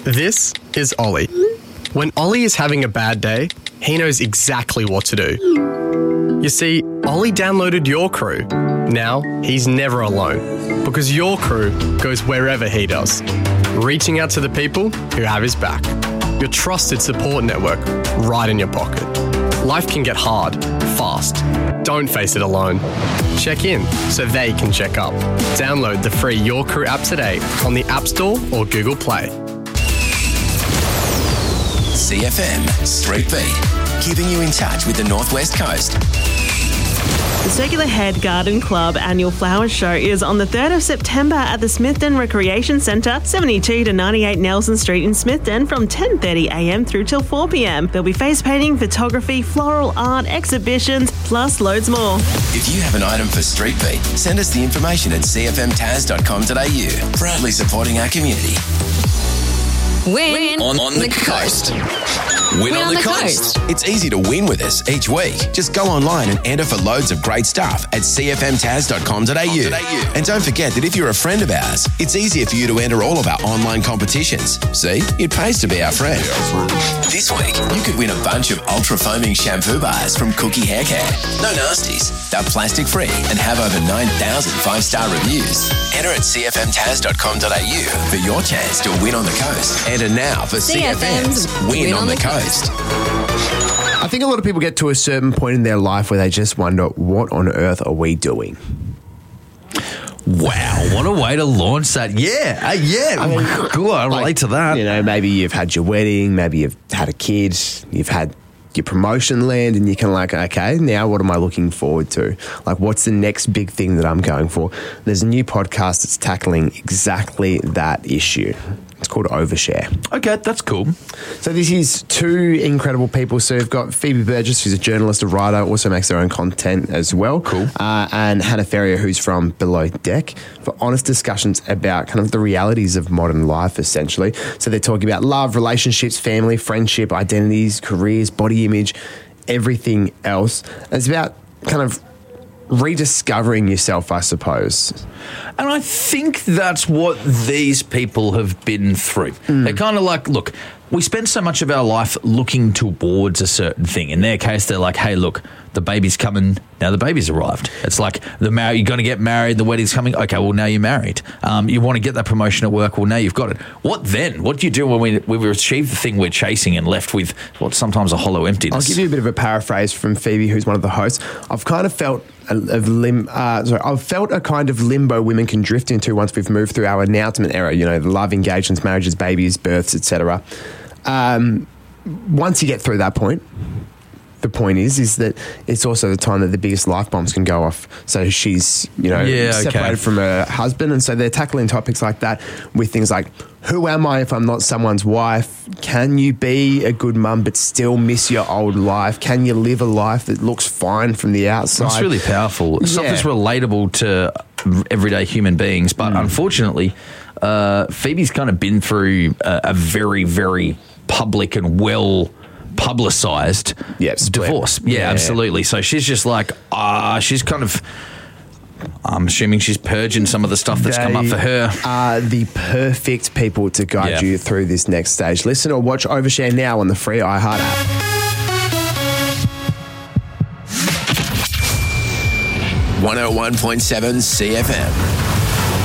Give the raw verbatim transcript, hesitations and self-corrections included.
This is Ollie. When Ollie is having a bad day, he knows exactly what to do. You see, Ollie downloaded Your Crew. Now, he's never alone, because Your Crew goes wherever he does, reaching out to the people who have his back. Your trusted support network right in your pocket. Life can get hard, fast. Don't face it alone. Check in so they can check up. Download the free Your Crew app today on the App Store or Google Play. C F M Street Beat, keeping you in touch with the Northwest Coast. The Circular Head Garden Club annual flower show is on the third of September at the Smithton Recreation Centre, seventy-two to ninety-eight Nelson Street in Smithton from ten thirty a m through till four p m. There'll be face painting, photography, floral art, exhibitions, plus loads more. If you have an item for Street Beat, send us the information at c f m taz dot com dot a u. Proudly supporting our community. Win, On, on the coast. Win, on, the, coast. It's easy to win with us each week. Just go online and enter for loads of great stuff at c f m taz dot com dot a u. And don't forget that if you're a friend of ours, it's easier for you to enter all of our online competitions. See, it pays to be our friend. This week, you could win a bunch of ultra foaming shampoo bars from Cookie Hair Care. No nasties. They're plastic free and have over nine thousand five-star reviews. Enter at c f m taz dot com dot a u for your chance to win on the coast. Enter now for C F M's Win, win on, on the, the coast. coast. I think a lot of people get to a certain point in their life where they just wonder, what on earth are we doing? Wow, what a way to launch that. Yeah, uh, yeah. I mean, cool, I relate like, to that. You know, maybe you've had your wedding, maybe you've had a kid, you've had your promotion land, and you're kind of like, okay, now what am I looking forward to? Like, what's the next big thing that I'm going for? There's a new podcast that's tackling exactly that issue. It's called Overshare. Okay, that's cool. So this is two incredible people. So you've got Phoebe Burgess, who's a journalist, a writer, also makes their own content as well. Cool. Uh, and Hannah Ferrier, who's from Below Deck, for honest discussions about kind of the realities of modern life, essentially. So they're talking about love, relationships, family, friendship, identities, careers, body image, everything else. And it's about kind of rediscovering yourself, I suppose. And I think that's what these people have been through. Mm. They're kind of like, look, we spend so much of our life looking towards a certain thing. In their case, they're like, hey, look, the baby's coming. Now the baby's arrived. It's like the mar- you're going to get married. The wedding's coming. Okay, well, now you're married. Um, you want to get that promotion at work. Well, now you've got it. What then? What do you do when we, we've achieved the thing we're chasing and left with what's sometimes a hollow emptiness? I'll give you a bit of a paraphrase from Phoebe, who's one of the hosts. I've kind of felt a, a lim- uh, sorry, I've felt a kind of limbo women can drift into once we've moved through our announcement era. You know, the love, engagements, marriages, babies, births, et cetera. Um, once you get through that point, the point is, is that it's also the time that the biggest life bombs can go off. So she's, you know, yeah, separated okay. from her husband. And so they're tackling topics like that with things like, who am I if I'm not someone's wife? Can you be a good mum but still miss your old life? Can you live a life that looks fine from the outside? That's really powerful. Yeah. Stuff that's relatable to everyday human beings. But mm. unfortunately, uh, Phoebe's kind of been through a, a very, very public and well publicized yep, divorce. Yeah, yeah, absolutely. So she's just like, ah, uh, she's kind of, I'm assuming she's purging some of the stuff that's they come up for her. Are the perfect people to guide yeah. you through this next stage. Listen or watch Overshare now on the free iHeart app. one oh one point seven C F M.